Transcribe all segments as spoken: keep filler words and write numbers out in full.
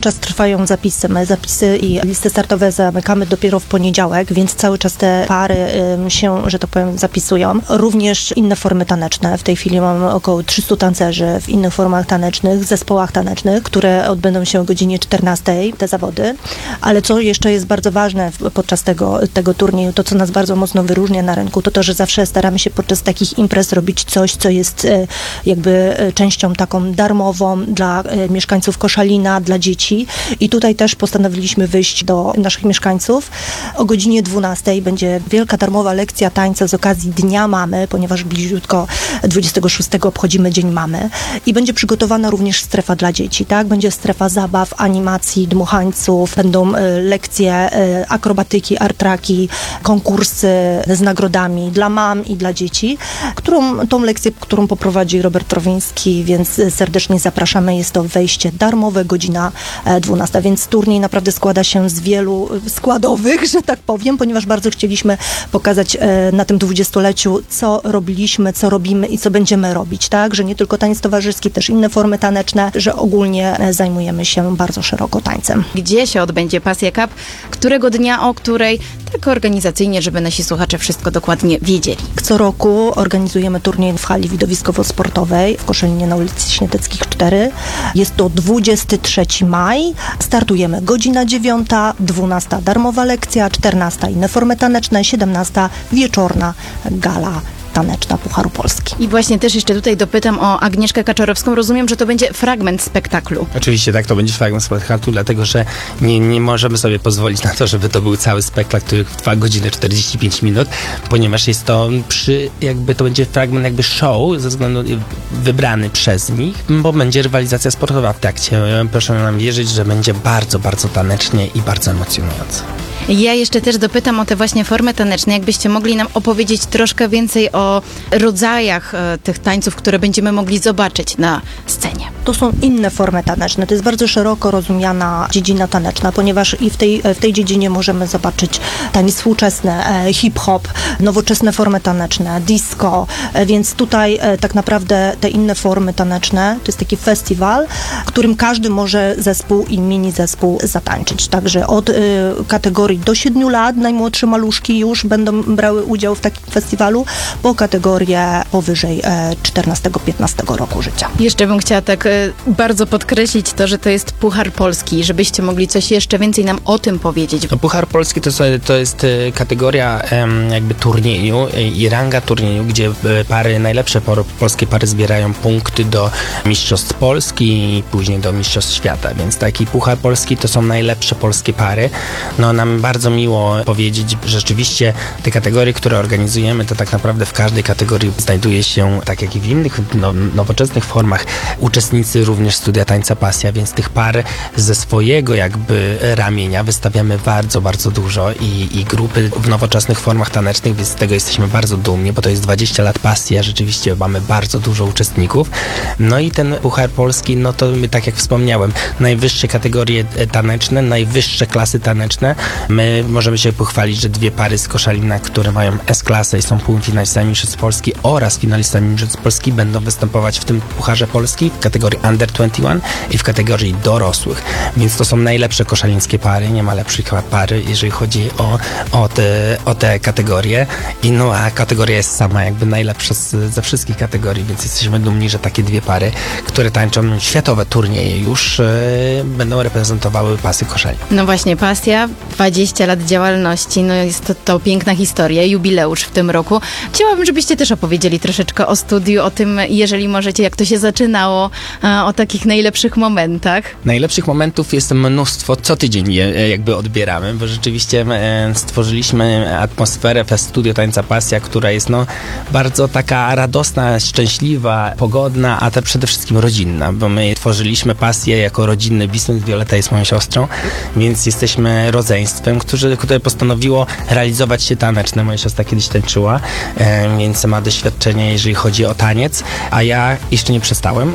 czas trwają zapisy. My zapisy i listy startowe zamykamy dopiero w poniedziałek, więc cały czas te pary y, się, że tak powiem, zapisują. Również inne formy taneczne. W tej chwili mamy około trzysta tancerzy w innych formach tanecznych, zespołach tanecznych, które odbędą się o godzinie czternastej, te zawody. Ale co jeszcze jest bardzo ważne podczas tego, tego turnieju, to co nas bardzo mocno wyróżnia na rynku, to to, że zawsze staramy się podczas takich imprez robić coś, co jest y, jakby częścią taką darmową dla y, mieszkańców Koszalina, dla dzieci. I tutaj też postanowiliśmy wyjść do naszych mieszkańców. O godzinie dwunastej będzie wielka darmowa lekcja tańca z okazji Dnia Mamy, ponieważ bliziutko dwudziestego szóstego obchodzimy Dzień Mamy. I będzie przygotowana również strefa dla dzieci, tak? Będzie strefa zabaw, animacji, dmuchańców, będą y, lekcje y, akrobatyki, artraki, konkursy z nagrodami dla mam i dla dzieci, którą, tą lekcję, którą poprowadzi Robert Trowiński, więc serdecznie zapraszamy. Jest to wejście darmowe, godzina dwunasta, więc turniej naprawdę składa się z wielu składowych, że tak powiem, ponieważ bardzo chcieliśmy pokazać na tym dwudziestoleciu, co robiliśmy, co robimy i co będziemy robić, tak? Że nie tylko taniec towarzyski, też inne formy taneczne, że ogólnie zajmujemy się bardzo szeroko tańcem. Gdzie się odbędzie Pasja Cup? Którego dnia, o której? Tak organizacyjnie, żeby nasi słuchacze wszystko dokładnie wiedzieli. Co roku organizujemy turniej w hali widowiskowo-sportowej w Koszalinie na ulicy Śnieteckich cztery. Jest to dwudziestego trzeciego maja. Startujemy godzina dziewiąta, dwunasta darmowa lekcja, czternasta inne formy taneczne, siedemnasta wieczorna gala taneczna Pucharu Polski. I właśnie też jeszcze tutaj dopytam o Agnieszkę Kaczorowską. Rozumiem, że to będzie fragment spektaklu. Oczywiście tak, to będzie fragment spektaklu, dlatego że nie, nie możemy sobie pozwolić na to, żeby to był cały spektakl, który trwa godzinę czterdzieści pięć minut, ponieważ jest to przy, jakby to będzie fragment jakby show, ze względu wybrany przez nich, bo będzie rywalizacja sportowa w trakcie. Proszę nam wierzyć, że będzie bardzo, bardzo tanecznie i bardzo emocjonująco. Ja jeszcze też dopytam o te właśnie formy taneczne. Jakbyście mogli nam opowiedzieć troszkę więcej o rodzajach e, tych tańców, które będziemy mogli zobaczyć na scenie. To są inne formy taneczne. To jest bardzo szeroko rozumiana dziedzina taneczna, ponieważ i w tej, w tej dziedzinie możemy zobaczyć taniec współczesny, e, hip-hop, nowoczesne formy taneczne, disco, e, więc tutaj e, tak naprawdę te inne formy taneczne, to jest taki festiwal, w którym każdy może zespół i mini zespół zatańczyć. Także od e, kategorii do siedmiu lat najmłodsze maluszki już będą brały udział w takim festiwalu, po kategorię powyżej e, czternastego piętnastego roku życia. Jeszcze bym chciała tak e, bardzo podkreślić to, że to jest Puchar Polski, żebyście mogli coś jeszcze więcej nam o tym powiedzieć. No, Puchar Polski to, to jest kategoria em, jakby turnieju i ranga turnieju, gdzie pary, najlepsze polskie pary zbierają punkty do Mistrzostw Polski i później do Mistrzostw Świata, więc taki Puchar Polski to są najlepsze polskie pary. No nam bardzo miło powiedzieć, że rzeczywiście te kategorie, które organizujemy, to tak naprawdę w każdej kategorii znajduje się, tak jak i w innych no, nowoczesnych formach, uczestnicy również Studia Tańca Pasja, więc tych par ze swojego jakby ramienia wystawiamy bardzo, bardzo dużo i, i grupy w nowoczesnych formach tanecznych, więc z tego jesteśmy bardzo dumni, bo to jest dwadzieścia lat pasji, a rzeczywiście mamy bardzo dużo uczestników. No i ten Puchar Polski, no to tak jak wspomniałem, najwyższe kategorie taneczne, najwyższe klasy taneczne. My możemy się pochwalić, że dwie pary z Koszalina, które mają S-klasę i są półfinalistami Mistrzostw Polski oraz finalistami Mistrzostw Polski, będą występować w tym Pucharze Polski w kategorii Under dwadzieścia jeden i w kategorii dorosłych. Więc to są najlepsze koszalińskie pary, nie ma lepszych pary, jeżeli chodzi o, o, te, o te kategorie. I no, a kategoria jest sama jakby najlepsza z, ze wszystkich kategorii, więc jesteśmy dumni, że takie dwie pary, które tańczą światowe turnieje już yy, będą reprezentowały pasy Koszalin. No właśnie, Pasja, dwadzieścia lat działalności, no jest to, to piękna historia, jubileusz w tym roku. Chciałabym, żebyście też opowiedzieli troszeczkę o studiu, o tym, jeżeli możecie, jak to się zaczynało, o takich najlepszych momentach. Najlepszych momentów jest mnóstwo, co tydzień je jakby odbieramy, bo rzeczywiście stworzyliśmy atmosferę w Studio Tańca Pasja, która jest no bardzo taka radosna, szczęśliwa, pogodna, a te przede wszystkim rodzinna, bo my tworzyliśmy Pasję jako rodzinny biznes. Violeta jest moją siostrą, więc jesteśmy rodzeństwem, którzy, które postanowiło realizować się taneczne. Moja siostra kiedyś tańczyła, e, więc ma doświadczenie, jeżeli chodzi o taniec, a ja jeszcze nie przestałem,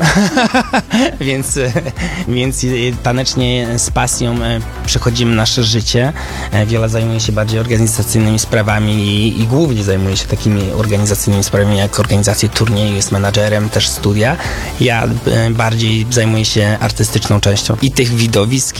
więc, więc tanecznie z pasją przechodzimy nasze życie. Wiola zajmuje się bardziej organizacyjnymi sprawami i, i głównie zajmuje się takimi organizacyjnymi sprawami jak organizację turnieju, jest menadżerem też studia. Ja bardziej zajmuję się artystyczną częścią i tych widowisk,